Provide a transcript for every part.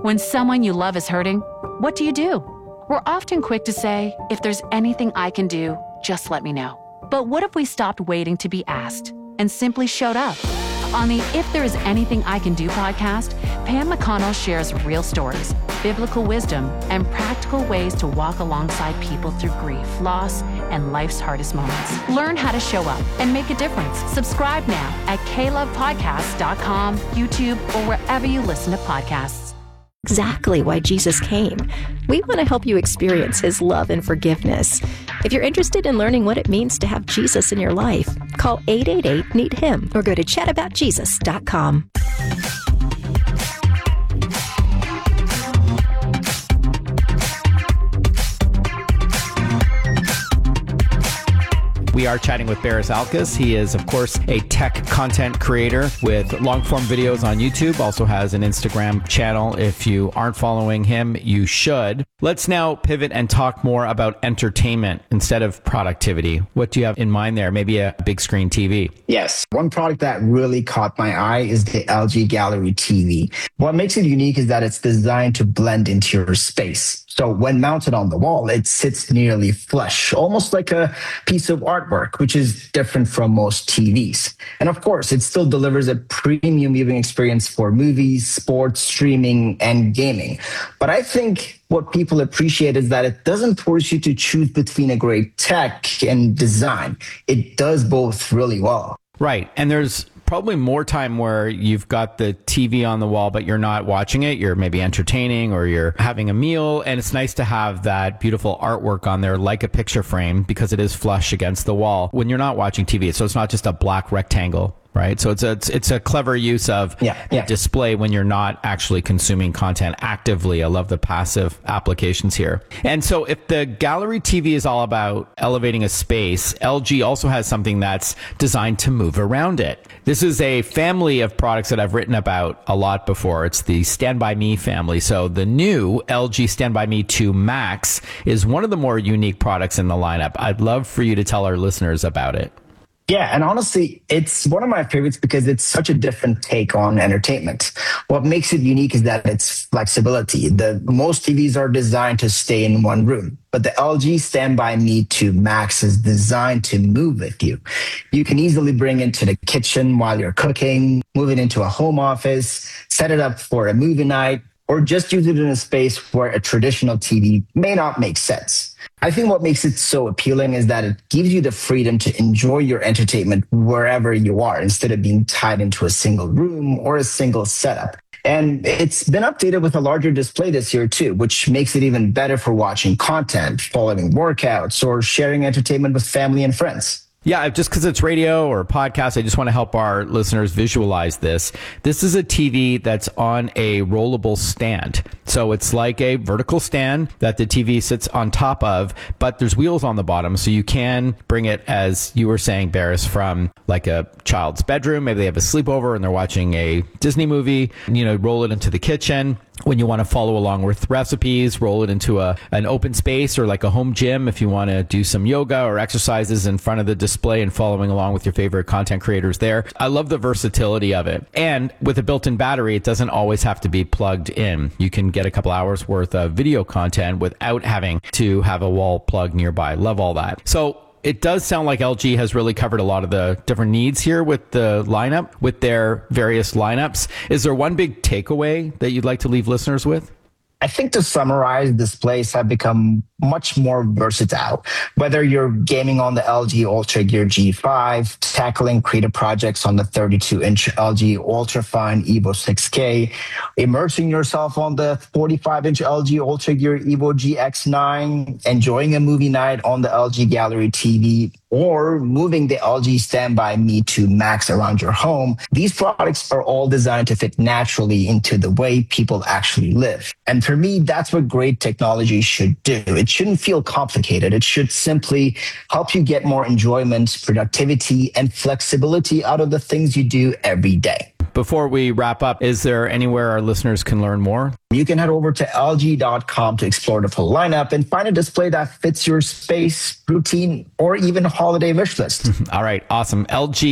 When someone you love is hurting, what do? We're often quick to say, if there's anything I can do, just let me know. But what if we stopped waiting to be asked and simply showed up? On the If There Is Anything I Can Do podcast, Pam McConnell shares real stories, biblical wisdom, and practical ways to walk alongside people through grief, loss, and life's hardest moments. Learn how to show up and make a difference. Subscribe now at klovepodcast.com, YouTube, or wherever you listen to podcasts. Exactly why Jesus came. We want to help you experience his love and forgiveness. If you're interested in learning what it means to have Jesus in your life, call 888-NEED-HIM or go to chataboutjesus.com. We are chatting with Baris Alkis. He is, of course, a tech content creator with long-form videos on YouTube, also has an Instagram channel. If you aren't following him, you should. Let's now pivot and talk more about entertainment instead of productivity. What do you have in mind there? Maybe a big screen TV? Yes. One product that really caught my eye is the LG Gallery TV. What makes it unique is that it's designed to blend into your space. So when mounted on the wall, it sits nearly flush, almost like a piece of artwork, which is different from most TVs. And of course, it still delivers a premium viewing experience for movies, sports, streaming, and gaming. But I think what people appreciate is that it doesn't force you to choose between a great tech and design. It does both really well. Right. And there's probably more time where you've got the TV on the wall, but you're not watching it. You're maybe entertaining or you're having a meal. And it's nice to have that beautiful artwork on there, like a picture frame, because it is flush against the wall when you're not watching TV. So it's not just a black rectangle. Right. So it's a clever use of display when you're not actually consuming content actively. I love the passive applications here. And so if the Gallery TV is all about elevating a space, LG also has something that's designed to move around it. This is a family of products that I've written about a lot before. It's the Stand By Me family. So the new LG Stand By Me 2 Max is one of the more unique products in the lineup. I'd love for you to tell our listeners about it. Yeah, and honestly, it's one of my favorites because it's such a different take on entertainment. What makes it unique is that it's flexibility. Most TVs are designed to stay in one room, but the LG Stand By Me 2 Max is designed to move with you. You can easily bring it to the kitchen while you're cooking, move it into a home office, set it up for a movie night, or just use it in a space where a traditional TV may not make sense. I think what makes it so appealing is that it gives you the freedom to enjoy your entertainment wherever you are instead of being tied into a single room or a single setup. And it's been updated with a larger display this year too, which makes it even better for watching content, following workouts, or sharing entertainment with family and friends. Yeah, just because it's radio or podcast, I just want to help our listeners visualize this. This is a TV that's on a rollable stand. So it's like a vertical stand that the TV sits on top of, but there's wheels on the bottom. So you can bring it, as you were saying, Baris, from like a child's bedroom. Maybe they have a sleepover and they're watching a Disney movie, roll it into the kitchen. When you want to follow along with recipes, roll it into an open space or like a home gym if you want to do some yoga or exercises in front of the display and following along with your favorite content creators there. I love the versatility of it. And with a built-in battery, it doesn't always have to be plugged in. You can get a couple hours worth of video content without having to have a wall plug nearby. Love all that. So it does sound like LG has really covered a lot of the different needs here with the lineup, with their various lineups. Is there one big takeaway that you'd like to leave listeners with? I think to summarize, displays have become much more versatile. Whether you're gaming on the LG Ultra Gear G5, tackling creative projects on the 32-inch LG Ultrafine Evo 6K, immersing yourself on the 45-inch LG Ultra Gear Evo GX9, enjoying a movie night on the LG Gallery TV, or moving the LG Stand By Me 2 Max around your home, these products are all designed to fit naturally into the way people actually live. And for me, that's what great technology should do. It shouldn't feel complicated. It should simply help you get more enjoyment, productivity, and flexibility out of the things you do every day. Before we wrap up, is there anywhere our listeners can learn more? You can head over to LG.com to explore the full lineup and find a display that fits your space, routine, or even holiday wish list. All right. Awesome.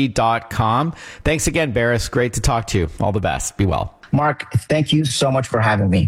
LG.com. Thanks again, Baris. Great to talk to you. All the best. Be well. Mark, thank you so much for having me.